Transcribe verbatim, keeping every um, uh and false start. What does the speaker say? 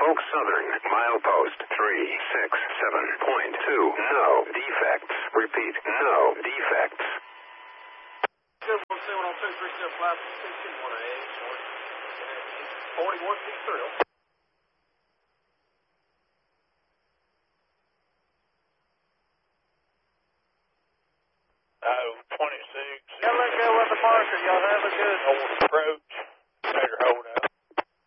Norfolk Southern, milepost three six seven point two. No defects. Repeat, no defects. Good one, seven on two, three seven five, sixteen one eight, forty-one feet through. Oh, twenty-six. Yeah, let go with the marker. Y'all have a good.